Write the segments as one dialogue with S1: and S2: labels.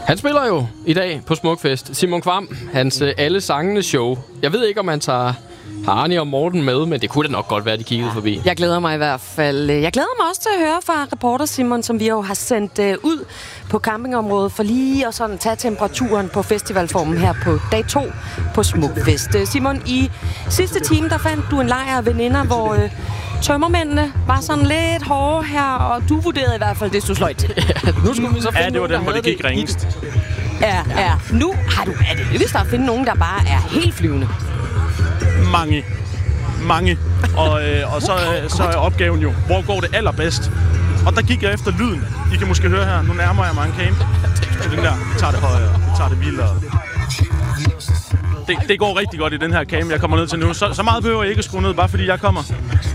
S1: Han spiller jo i dag på Smukfest. Simon Kvam, hans Alle Sangene show. Jeg ved ikke, om han tager Arne og Morten med, men det kunne da nok godt være, de kiggede forbi.
S2: Jeg glæder mig i hvert fald. Jeg glæder mig også til at høre fra reporter Simon, som vi jo har sendt ud på campingområdet for lige at sådan tage temperaturen på festivalformen her på dag 2 på Smukfest. Simon, i sidste time, der fandt du en lejr af veninder, hvor tømmermændene var sådan lidt hårde her, og du vurderede i hvert fald, det stod sløjt til.
S1: Nu skulle vi så finde
S3: det var den, hvor det gik ringest.
S2: Ja. Nu er det lykkedes at finde nogen, der bare er helt flyvende.
S3: Mange. Og så er opgaven jo, hvor går det allerbedst? Og der gik jeg efter lyden. I kan måske høre her, nu nærmer jeg mig en camp. Den der, vi tager det højere, vi tager det vildere. Det går rigtig godt i den her camp, jeg kommer ned til nu. Så meget behøver jeg ikke at skrue ned, bare fordi jeg kommer.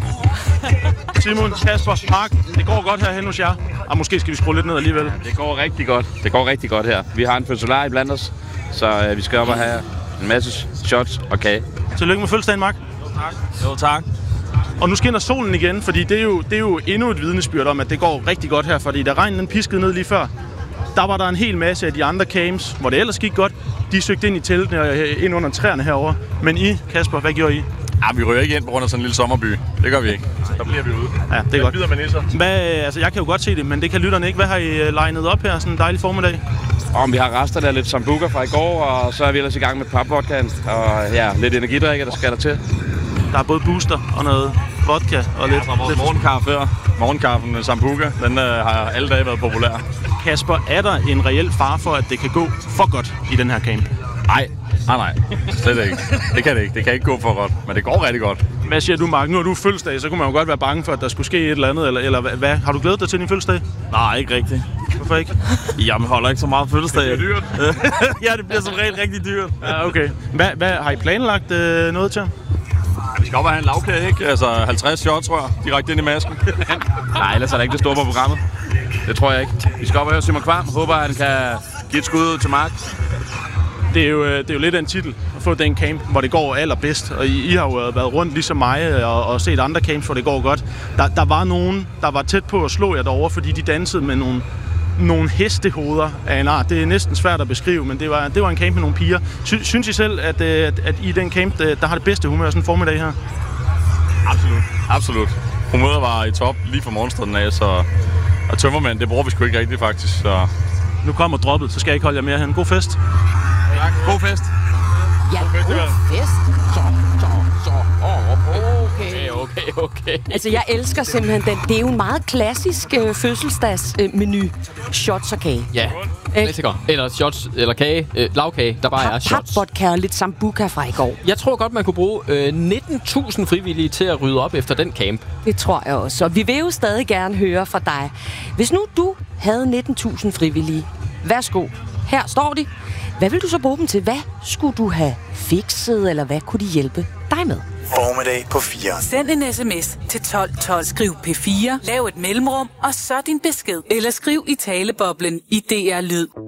S3: Simon, Kasper, Mark, det går godt herhen hos jer. Og måske skal vi skrue lidt ned alligevel.
S4: Det går rigtig godt her. Vi har en fødselar i blandt os, så vi skal op og have en masse shots og kage.
S3: Tillykke med fødselsdagen, Mark.
S4: Jo, tak.
S3: Og nu skinner solen igen, fordi det er jo endnu et vidnesbyrd om, at det går rigtig godt her. Fordi da regnen den piskede ned lige før, der var der en hel masse af de andre camps, hvor det ellers gik godt. De søgte ind i teltene og ind under træerne herovre. Men I, Kasper, hvad gjorde I?
S5: Ja, vi ryger ikke ind på grund af sådan en lille sommerby. Det gør vi ikke. Der bliver vi ude.
S3: Ja, det er godt.
S5: Videre med nisser.
S3: Jeg kan jo godt se det, men det kan lytterne ikke. Hvad har I legnet op her sådan en dejlig formiddag?
S4: Vi har rester der lidt sambuca fra i går, og så er vi ellers i gang med papvodkaen. Og ja, lidt energidrikke, der skal der til.
S3: Der er både booster og noget vodka og lidt...
S5: Ja, fra vores morgenkaffe før. Morgenkaffen med sambuca, den har alle dage været populær.
S3: Kasper, er der en reel fare for, at det kan gå for godt i den her camp?
S5: Nej. Slet ikke. Det kan det ikke. Det kan ikke gå for godt, men det går rigtig godt.
S3: Hvad siger du, Mark? Nu har du fødselsdag, så kunne man jo godt være bange for, at der skulle ske et eller andet, eller hvad? Har du glædet dig til din fødselsdag?
S5: Nej, ikke rigtigt.
S3: Hvorfor ikke?
S5: Jamen, holder ikke så meget fødselsdag.
S3: Det bliver dyrt.
S5: Ja, det bliver som regel rigtig dyrt.
S3: Ja, okay. Hvad har I planlagt noget til?
S5: Vi skal op og have en lavkage, ikke? Altså 50 shots, tror jeg, direkte ind i masken.
S4: Nej, ellers er der ikke det store på programmet. Det tror jeg ikke. Vi skal op og høre Simon Kvam. Håber, han kan give et skud ud til Mark.
S3: Det er jo lidt af en titel at få den camp, hvor det går allerbedst. Og I har jo været rundt ligesom mig og set andre camps, hvor det går godt. Der var nogen, der var tæt på at slå jer derovre, fordi de dansede med nogle hestehoveder af en art. Det er næsten svært at beskrive, men det var en camp med nogle piger. Synes I selv, at I den camp, der har det bedste humør sådan en formiddag her?
S5: Absolut. Humøret var i top lige fra morgenstunden af, så og tømmermænd, det bruger vi sgu ikke rigtigt faktisk. Så.
S3: Nu kommer droppet, så skal jeg ikke holde jer mere hen. God fest.
S5: God fest.
S2: Ja, god fest.
S1: Så. Okay.
S2: Altså, jeg elsker simpelthen den. Det er jo en meget klassisk fødselsdagsmenu. Shots og kage.
S1: Ja, klassiker. Eller shots, eller kage, lavkage, der bare er shots.
S2: Papvodka og lidt sambuca fra i går.
S1: Jeg tror godt, man kunne bruge 19.000 frivillige til at rydde op efter den camp.
S2: Det tror jeg også. Og vi vil jo stadig gerne høre fra dig. Hvis nu du havde 19.000 frivillige, værsgo. Her står de. Hvad vil du så bruge dem til? Hvad skulle du have fikset, eller hvad kunne de hjælpe dig med?
S6: Formiddag på 4.
S7: Send en sms til 1212. Skriv P4, lav et mellemrum, og så din besked. Eller skriv i taleboblen i DR Lyd.